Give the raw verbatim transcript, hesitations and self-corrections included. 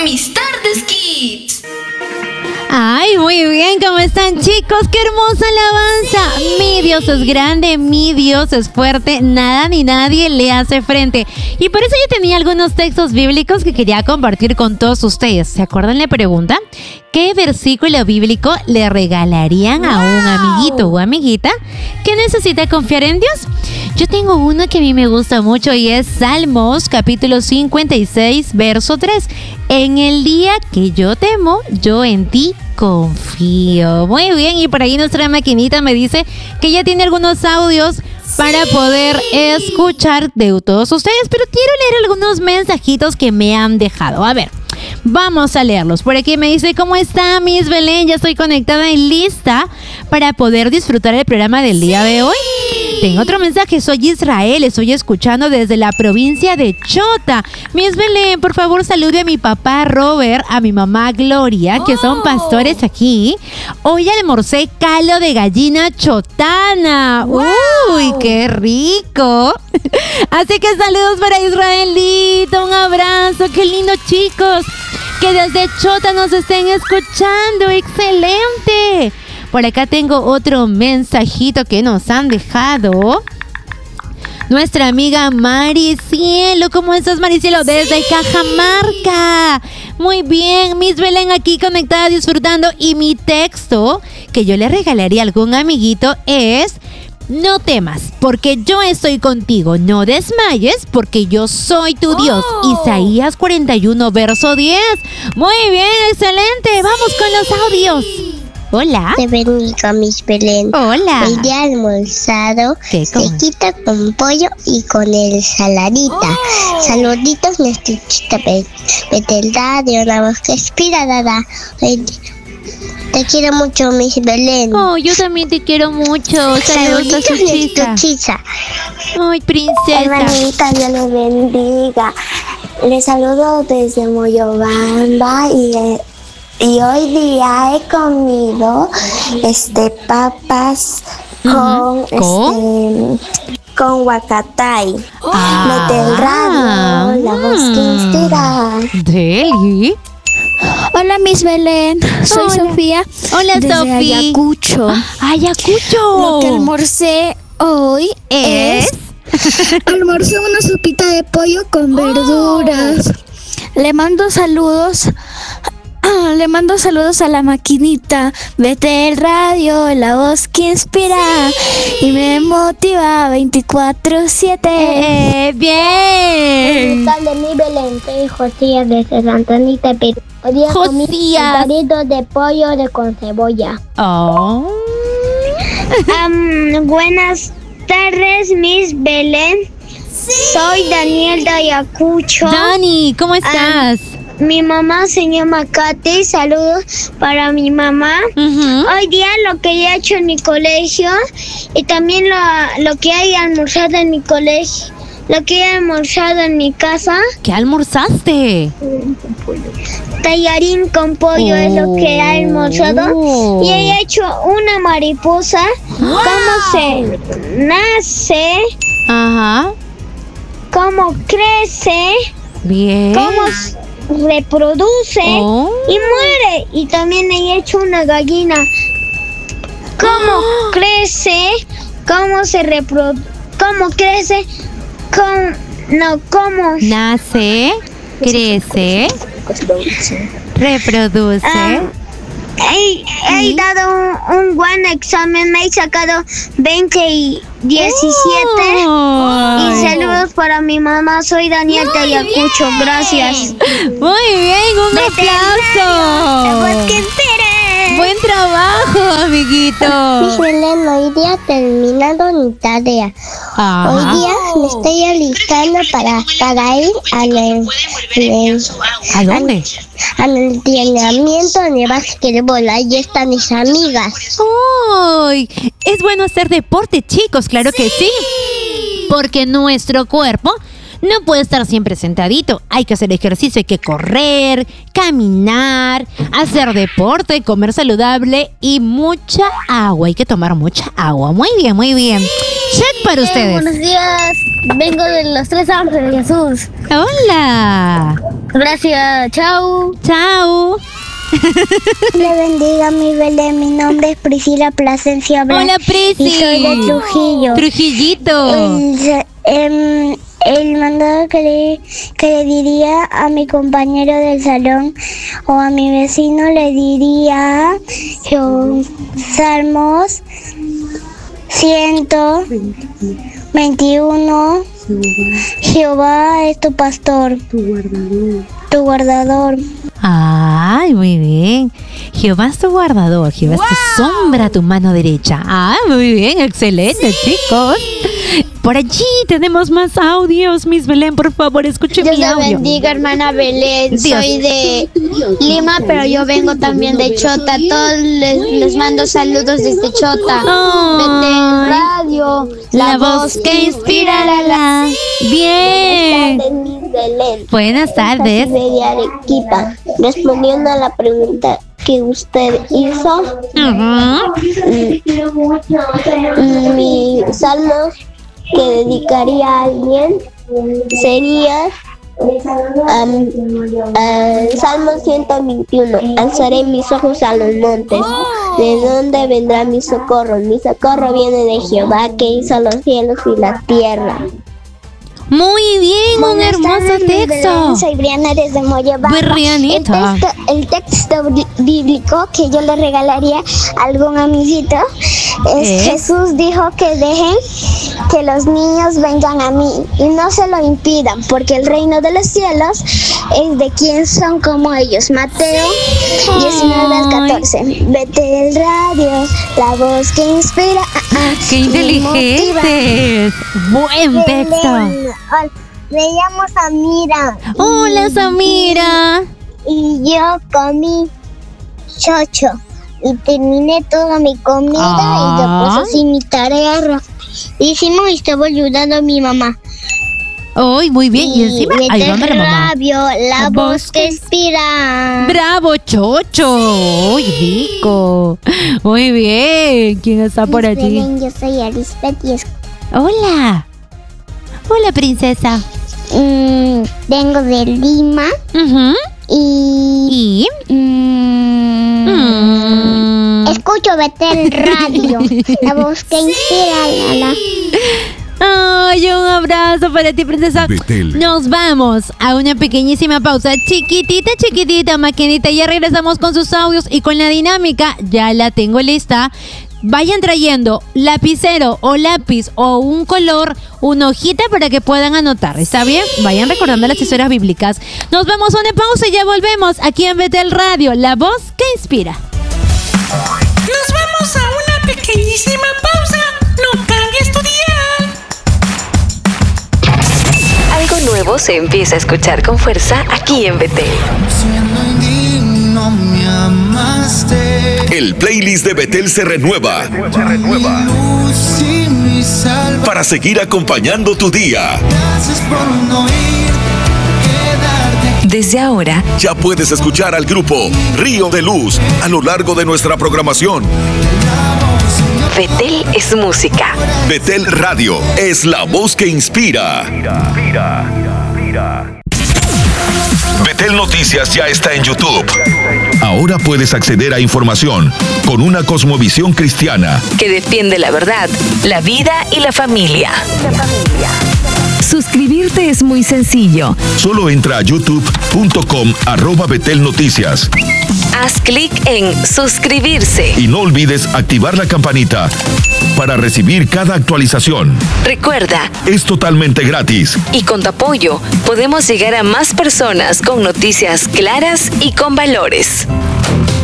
mis tardes kids. Ay, muy bien, ¿cómo están, chicos? ¡Qué hermosa alabanza! Mi Dios es grande, mi Dios es fuerte, nada ni nadie le hace frente. Y por eso yo tenía algunos textos bíblicos que quería compartir con todos ustedes. ¿Se acuerdan la pregunta? ¿Qué versículo bíblico le regalarían a un amiguito o amiguita que necesita confiar en Dios? Yo tengo uno que a mí me gusta mucho y es Salmos capítulo cincuenta y seis, verso tres. En el día que yo temo, yo en ti confío. Muy bien, y por ahí nuestra maquinita me dice que ya tiene algunos audios para poder escuchar de todos ustedes, pero quiero leer algunos mensajitos que me han dejado. A ver, vamos a leerlos. Por aquí me dice: ¿cómo está, Miss Belén? Ya estoy conectada y lista para poder disfrutar el programa del día de hoy. Tengo otro mensaje: soy Israel, estoy escuchando desde la provincia de Chota. Miss Belén, por favor salude a mi papá Robert, a mi mamá Gloria, que son pastores aquí. Hoy almorcé caldo de gallina chotana. Wow. ¡Uy, qué rico! Así que saludos para Israelito, un abrazo, qué lindo, chicos, que desde Chota nos estén escuchando. ¡Excelente! Por acá tengo otro mensajito que nos han dejado nuestra amiga Maricielo. ¿Cómo estás, Maricielo? Desde Cajamarca. Muy bien, Miss Belén aquí conectada disfrutando. Y mi texto que yo le regalaría a algún amiguito es: no temas, porque yo estoy contigo. No desmayes, porque yo soy tu Dios. Oh. Isaías cuarenta y uno, verso diez. Muy bien, excelente. Vamos con los audios. Hola. Te bendiga, Miss Belén. Hola. Hoy día almorzado sequita con pollo y con ensaladita. Oh. Saluditos, nuestra Betelda de una voz que inspira, dada. Te quiero mucho, Miss Belén. Oh, yo también te quiero mucho. Saludos a su chica. chicha. Ay, princesa. Hermanita, Dios les bendiga. Les saludo desde Moyobamba y... Eh, Y hoy día he comido este papas con, uh-huh. este, con huacatay. Ah. Del radio, la voz que inspira. Deli. Hola, Miss Belén. Soy Hola. Sofía. Hola, desde Sofía. Ayacucho. Ayacucho. Lo que almorcé hoy es... es... almorcé una sopita de pollo con verduras. Oh. Le mando saludos... Le mando saludos a la maquinita. Vete el radio, la voz que inspira y me motiva veinticuatro siete. Eh, bien. ¿Qué tal de mi Belén? Soy Josías desde Santa Anita, Perú. Hoy día comí palitos de pollo de con cebolla. Oh. um, buenas tardes, Miss Belén. Sí. Soy Daniel de Ayacucho. Dani, ¿cómo estás? Um, Mi mamá se llama Katy, saludos para mi mamá. Uh-huh. Hoy día lo que he hecho en mi colegio y también lo, lo que he almorzado en mi colegio, lo que he almorzado en mi casa. ¿Qué almorzaste? Tallarín con pollo oh. es lo que he almorzado. Y he hecho una mariposa. Wow. ¿Cómo se nace? Ajá. ¿Cómo crece? Bien. ¿Cómo reproduce oh. y muere? Y también he hecho una gallina. ¿Cómo oh. crece? ¿Cómo se reproduce? ¿Cómo crece? ¿Cómo? No, ¿cómo? Nace, crece, reproduce. Um, he, he dado un, un buen examen, me he sacado veinte y diecisiete. Oh. Y saludos para mi mamá, soy Daniel de Ayacucho, gracias. Muy bien, un Vete aplauso. ¡Que espere! Buen trabajo, amiguito. Miss Belén, hoy día terminando mi tarea. Ajá. Hoy día me estoy alistando para, para ir al, al, ¿A dónde? Al, al entrenamiento de básquetbol. Ahí están mis amigas. ¡Uy! Es bueno hacer deporte, chicos, claro sí. que sí. Porque nuestro cuerpo no puede estar siempre sentadito. Hay que hacer ejercicio, hay que correr, caminar, hacer deporte, comer saludable y mucha agua. Hay que tomar mucha agua. Muy bien, muy bien. Chat para ustedes. Buenos días. Vengo de los tres ángeles de Jesús. Hola. Gracias, chao. Chao. Le bendiga mi Belén. Mi nombre es Priscila Plasencia Blas. Hola, Prisi. Y soy de Trujillo. Trujillito. El, em, el mandado que le, que le diría a mi compañero del salón o a mi vecino le diría yo, Salmos ciento veintiuno. Jehová es tu pastor, tu guardador. Tu guardador. Ay, muy bien. Jehová es tu guardador, Jehová es tu sombra, tu mano derecha. Ah, muy bien, excelente, chicos. Por allí tenemos más audios, Miss Belén, por favor, escuche Dios mi te audio. bendiga, hermana Belén. Dios. Soy de Lima, pero yo vengo también de Chota. Todos les, les mando saludos desde Chota. Ay. Vete Radio, La voz que inspira, la la. Bien. Miss Belén. Buenas tardes. De Arequipa. Respondiendo a la pregunta que usted hizo, Ujú. mm, mi salmo que dedicaría a alguien sería um, uh, Salmo ciento veintiuno. Alzaré mis ojos a los montes. ¿De dónde vendrá mi socorro? Mi socorro viene de Jehová, que hizo los cielos y la tierra. Muy bien, un Buenas hermoso tardes, Miss texto. Belén. Soy Briana desde Moyobamba. Brianita. El texto, el texto bí- bíblico que yo le regalaría a algún amiguito es, ¿Es? Jesús dijo que dejen que los niños vengan a mí y no se lo impidan, porque el reino de los cielos es de quien son como ellos. Mateo diecinueve al catorce. Vete del radio, la voz que inspira. ah, ah, ¡Qué y motiva. inteligentes! Buen texto. Me llamo Samira Hola, Samira. y yo comí chocho y terminé toda mi comida Ah. y yo puse así mi tarea rapidísimo y estaba ayudando a mi mamá. Uy, muy bien. Y encima vete ayudando a la mamá. rabio, la, La voz voz que inspira. ¡Bravo, Chocho! ¡Uy, rico! Muy bien. ¿Quién está por Miss allí? Belén, yo soy Arisbet y es- Hola. Hola, princesa. mm, vengo de Lima Ujú. y ¿Y? mm, Mm. escucho Betel Radio, la voz que inspira. La, la. Ay, un abrazo para ti, princesa. Betel. Nos vamos a una pequeñísima pausa. Chiquitita, chiquitita, maquinita. Ya regresamos con sus audios y con la dinámica. Ya la tengo lista. Vayan trayendo lapicero o lápiz o un color, una hojita para que puedan anotar. ¿Está bien? Vayan recordando las historias bíblicas. Nos vamos a una pausa y ya volvemos aquí en Betel Radio, la voz que inspira. Nos vamos a una pequeñísima pausa. No cambies tu dial. Algo nuevo se empieza a escuchar con fuerza aquí en Betel. El playlist de Betel se renueva. Para seguir acompañando tu día. Desde ahora, Ya puedes escuchar al grupo Río de Luz a lo largo de nuestra programación. Betel es música. Betel Radio es la voz que inspira. Betel Noticias ya está en YouTube. Ahora puedes acceder a información con una cosmovisión cristiana. Que defiende la verdad, la vida y la familia. Suscribirte es muy sencillo. Solo entra a youtube punto com arroba Betel Noticias Haz clic en suscribirse. y no olvides activar la campanita para recibir cada actualización. Recuerda, Es totalmente gratis. y con tu apoyo podemos llegar a más personas con noticias claras y con valores.